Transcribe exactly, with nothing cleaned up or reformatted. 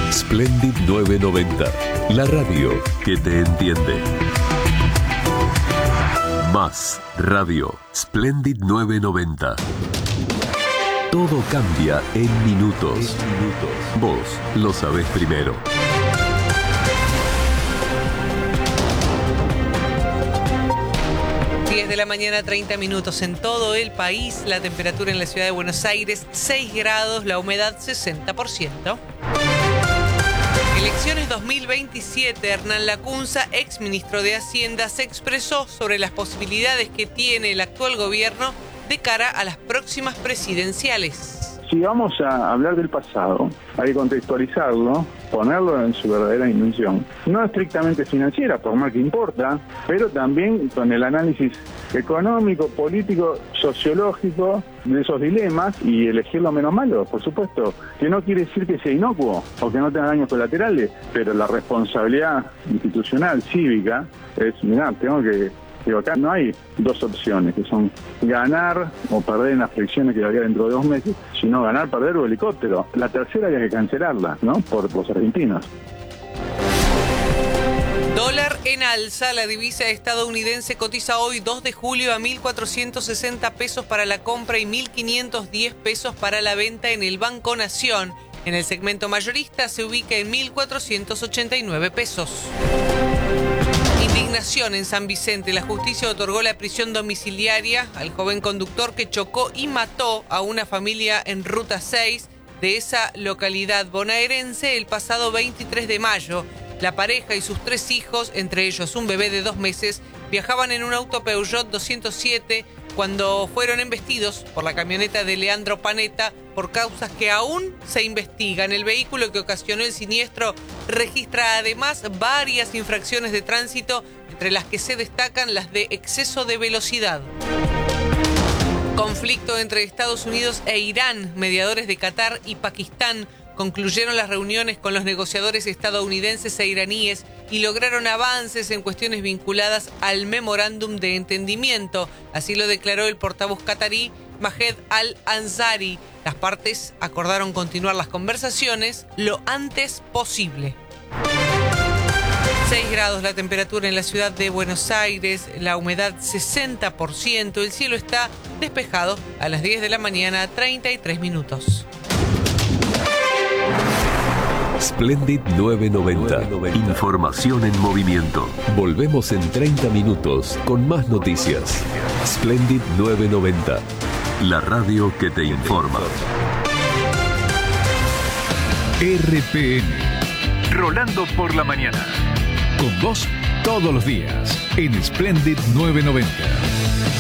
Splendid novecientos noventa, la radio que te entiende. Más radio, Splendid novecientos noventa. Todo cambia en minutos. En minutos. Vos lo sabés primero. diez de la mañana, treinta minutos en todo el país. La temperatura en la ciudad de Buenos Aires, seis grados, la humedad sesenta por ciento. Elecciones dos mil veintisiete, Hernán Lacunza, ex ministro de Hacienda, se expresó sobre las posibilidades que tiene el actual gobierno de cara a las próximas presidenciales. Si vamos a hablar del pasado, hay que contextualizarlo, ponerlo en su verdadera dimensión. No estrictamente financiera, por más que importa, pero también con el análisis económico, político, sociológico de esos dilemas y elegir lo menos malo, por supuesto. Que no quiere decir que sea inocuo o que no tenga daños colaterales, pero la responsabilidad institucional, cívica, es, mirá, tengo que... Digo, acá no hay dos opciones, que son ganar o perder en las fricciones que había dentro de dos meses, sino ganar, perder o helicóptero. La tercera había que cancelarla, ¿no? Por los argentinos. Dólar en alza. La divisa estadounidense cotiza hoy dos de julio a mil cuatrocientos sesenta pesos para la compra y mil quinientos diez pesos para la venta en el Banco Nación. En el segmento mayorista se ubica en mil cuatrocientos ochenta y nueve pesos. Indignación en San Vicente. La justicia otorgó la prisión domiciliaria al joven conductor que chocó y mató a una familia en Ruta seis de esa localidad bonaerense el pasado veintitrés de mayo. La pareja y sus tres hijos, entre ellos un bebé de dos meses, viajaban en un auto Peugeot doscientos siete cuando fueron embestidos por la camioneta de Leandro Panetta por causas que aún se investigan. El vehículo que ocasionó el siniestro registra además varias infracciones de tránsito, entre las que se destacan las de exceso de velocidad. Conflicto entre Estados Unidos e Irán. Mediadores de Qatar y Pakistán concluyeron las reuniones con los negociadores estadounidenses e iraníes y lograron avances en cuestiones vinculadas al memorándum de entendimiento. Así lo declaró el portavoz qatarí Majed Al-Ansari. Las partes acordaron continuar las conversaciones lo antes posible. seis grados la temperatura en la ciudad de Buenos Aires, la humedad sesenta por ciento, el cielo está despejado a las diez de la mañana, treinta y tres minutos. Splendid novecientos noventa. Información en movimiento. Volvemos en treinta minutos con más noticias. Splendid novecientos noventa. La radio que te informa. R P M. Rolando por la mañana. Con vos todos los días en Splendid novecientos noventa.